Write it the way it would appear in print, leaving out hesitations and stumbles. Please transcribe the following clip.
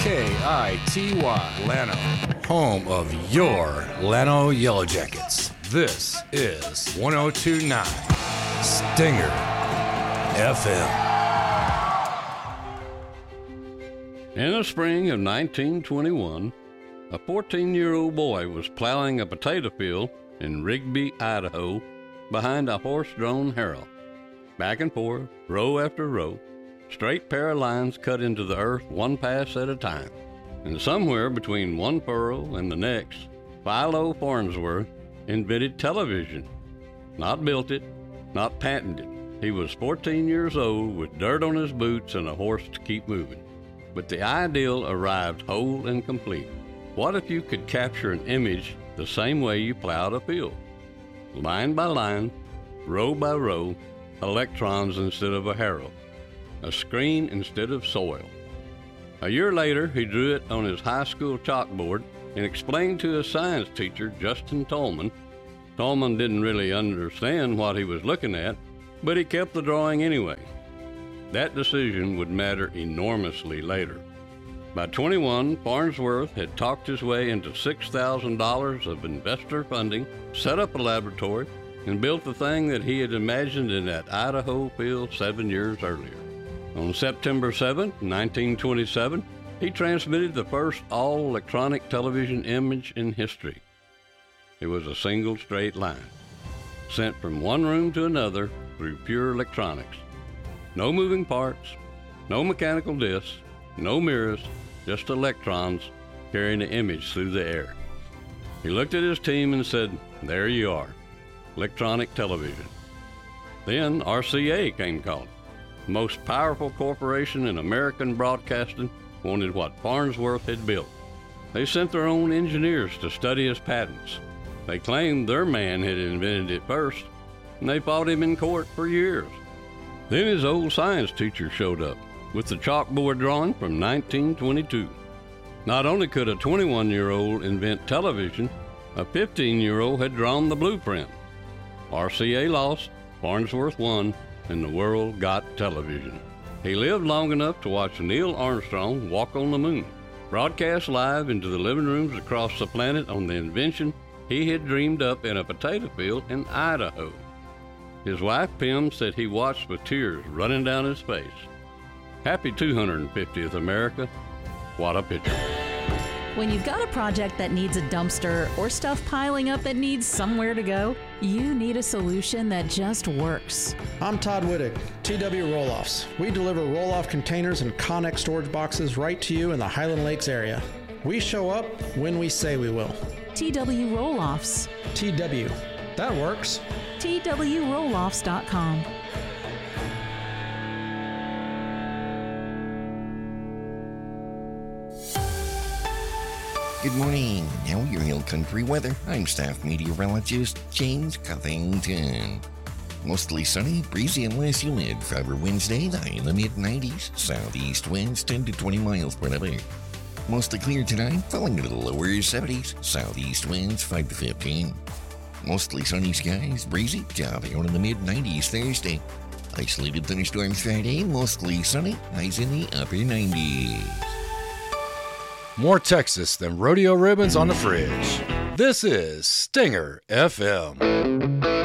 KITY Llano, home of your Llano Yellow Jackets. This is 1029 Stinger FM. In the spring of 1921, a 14-year-old boy was plowing a potato field in Rigby, Idaho, behind a horse-drawn harrow. Back and forth, row after row, straight pair of lines cut into the earth one pass at a time. And somewhere between one furrow and the next, Philo Farnsworth invented television. Not built it, not patented it. He was 14 years old with dirt on his boots and a horse to keep moving. But the ideal arrived whole and complete. What if you could capture an image the same way you plowed a field? Line by line, row by row, electrons instead of a harrow, a screen instead of soil. A year later, he drew it on his high school chalkboard and explained to his science teacher, Justin Tolman. Tolman didn't really understand what he was looking at, but he kept the drawing anyway. That decision would matter enormously later. By 21, Farnsworth had talked his way into $6,000 of investor funding, set up a laboratory, and built the thing that he had imagined in that Idaho field 7 years earlier. On September 7, 1927, he transmitted the first all-electronic television image in history. It was a single straight line, sent from one room to another through pure electronics. No moving parts, no mechanical discs, no mirrors, just electrons carrying the image through the air. He looked at his team and said, "There you are, electronic television." Then RCA came calling. The most powerful corporation in American broadcasting wanted what Farnsworth had built. They sent their own engineers to study his patents. They claimed their man had invented it first, and they fought him in court for years. Then his old science teacher showed up with the chalkboard drawing from 1922. Not only could a 21-year-old invent television, a 15-year-old had drawn the blueprint. RCA lost, Farnsworth won, and the world got television. He lived long enough to watch Neil Armstrong walk on the moon, broadcast live into the living rooms across the planet on the invention he had dreamed up in a potato field in Idaho. His wife, Pim, said he watched with tears running down his face. Happy 250th America. What a picture. When you've got a project that needs a dumpster or stuff piling up that needs somewhere to go, you need a solution that just works. I'm Todd Wittig, TW Roll-Offs. We deliver roll-off containers and Connex storage boxes right to you in the Highland Lakes area. We show up when we say we will. TW Roll-Offs. TW. That works. TWRolloffs.com. Good morning. Now your Hill Country weather. I'm staff meteorologist James Covington. Mostly sunny, breezy, and less humid for Wednesday, the high in the mid-90s. Southeast winds 10 to 20 miles per hour. Mostly clear tonight, falling into the lower 70s. Southeast winds 5 to 15. Mostly sunny skies, breezy, topping out in the mid-90s Thursday. Isolated thunderstorms Friday, mostly sunny, highs in the upper 90s. More Texas than rodeo ribbons on the fridge. This is Stinger FM.